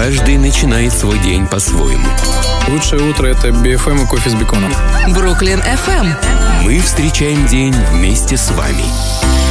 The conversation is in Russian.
Каждый начинает свой день по-своему. Лучшее утро — это BFM и кофе с беконом. Бруклин FM. Мы встречаем день вместе с вами.